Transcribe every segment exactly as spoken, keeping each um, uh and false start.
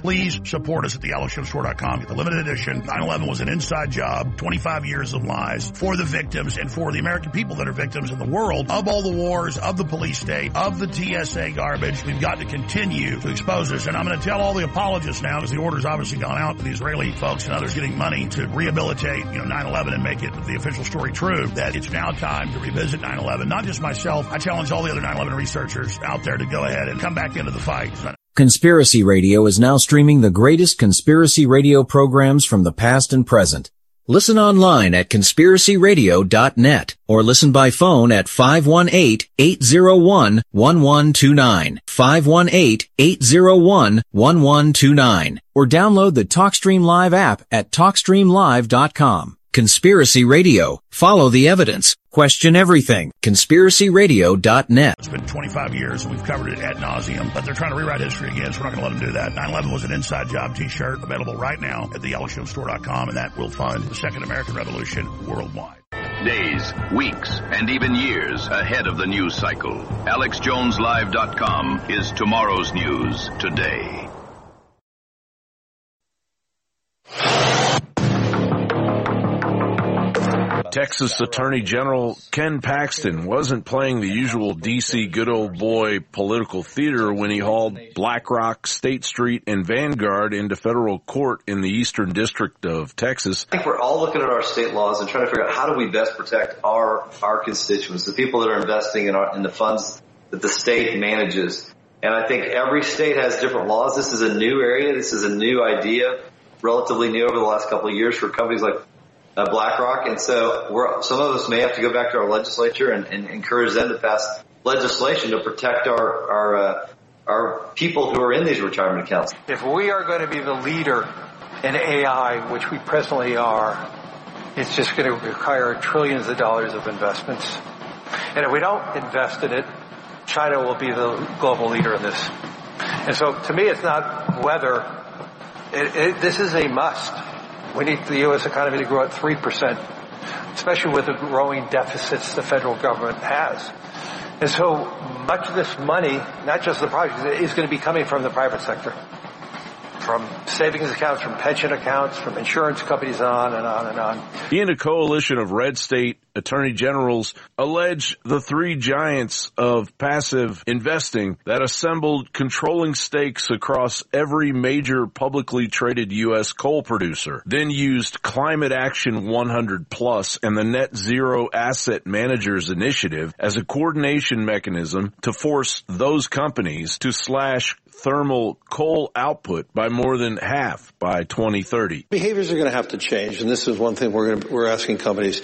Please support us at the alex jones store dot com. The limited edition. nine eleven was an inside job, twenty-five years of lies for the victims and for the American people that are victims in the world of all the wars, of the police state, of the T S A garbage. We've got to continue to expose this. And I'm going to tell all the apologists now, because the order's obviously gone out to the Israeli folks and others getting money to rehabilitate, you know, nine eleven and make it the official story true, that it's now time to revisit nine eleven. Not just myself. I challenge all the other nine eleven researchers out there to go ahead and come back into the fight. Conspiracy Radio is now streaming the greatest conspiracy radio programs from the past and present. Listen online at conspiracy radio dot net or listen by phone at five one eight, eight zero one, one one two nine, five one eight, eight zero one, one one two nine, or download the TalkStream Live app at talk stream live dot com. Conspiracy Radio. Follow the evidence. Question everything. conspiracy radio dot net. It's been twenty-five years and we've covered it ad nauseum, but they're trying to rewrite history again, so we're not going to let them do that. nine eleven was an inside job t-shirt available right now at the alex jones store dot com, and that will fund the Second American Revolution worldwide. Days, weeks, and even years ahead of the news cycle. alex jones live dot com is tomorrow's news today. Texas Attorney General Ken Paxton wasn't playing the usual D C good old boy political theater when he hauled BlackRock, State Street, and Vanguard into federal court in the Eastern District of Texas. I think we're all looking at our state laws and trying to figure out how do we best protect our our constituents, the people that are investing in, our, in the funds that the state manages. And I think every state has different laws. This is a new area. This is a new idea, relatively new over the last couple of years for companies like Uh, BlackRock, and so we're, some of us may have to go back to our legislature and, and encourage them to pass legislation to protect our our uh, our people who are in these retirement accounts. If we are going to be the leader in A I, which we presently are, it's just going to require trillions of dollars of investments. And if we don't invest in it, China will be the global leader in this. And so, to me, it's not whether. It, it, this is a must. We need the U S economy to grow at three percent, especially with the growing deficits the federal government has. And so much of this money, not just the projects, is going to be coming from the private sector, from savings accounts, from pension accounts, from insurance companies, on and on and on. He and a coalition of red state attorney generals allege the three giants of passive investing that assembled controlling stakes across every major publicly traded U S coal producer, then used Climate Action one hundred plus and the Net Zero Asset Managers Initiative as a coordination mechanism to force those companies to slash thermal coal output by more than half by twenty thirty. Behaviors are going to have to change, and this is one thing we're going to, we're asking companies.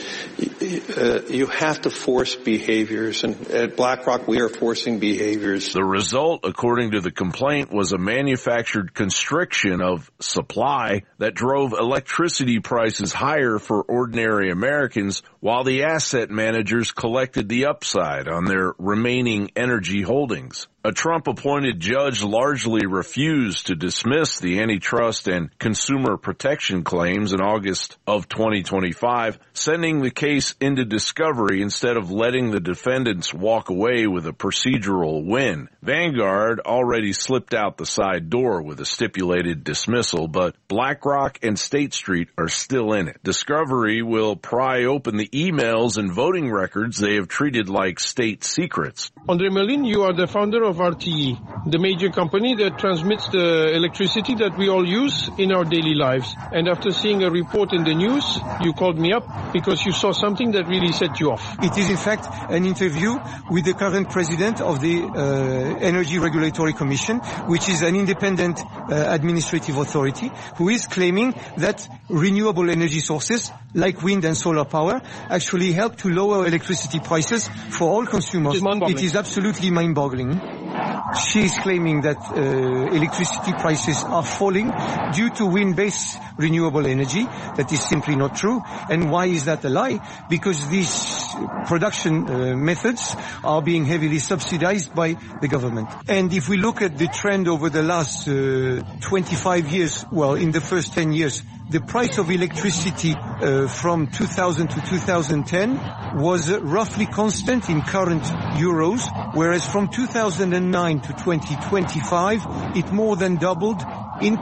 Uh, you have to force behaviors, and at BlackRock we are forcing behaviors. The result, according to the complaint, was a manufactured constriction of supply that drove electricity prices higher for ordinary Americans, while the asset managers collected the upside on their remaining energy holdings. A Trump-appointed judge largely refused to dismiss the antitrust and consumer protection claims in August of twenty twenty-five, sending the case into discovery instead of letting the defendants walk away with a procedural win. Vanguard already slipped out the side door with a stipulated dismissal, but BlackRock and State Street are still in it. Discovery will pry open the emails and voting records they have treated like state secrets. Andre Merlin, you are the founder of R T E, the major company that transmits the electricity that we all use in our daily lives. And after seeing a report in the news, you called me up because you saw something that really set you off. It is in fact an interview with the current president of the uh, Energy Regulatory Commission, which is an independent uh, administrative authority, who is claiming that renewable energy sources like wind and solar power actually help to lower electricity prices for all consumers. It is absolutely mind-boggling. She is claiming that uh, electricity prices are falling due to wind-based renewable energy. That is simply not true. And why is that a lie? Because these production uh, methods are being heavily subsidized by the government. And if we look at the trend over the last uh, twenty-five years, well, in the first ten years, the price of electricity uh, from two thousand to two thousand ten was uh, roughly constant in current euros, whereas from two thousand nine to twenty twenty-five, it more than doubled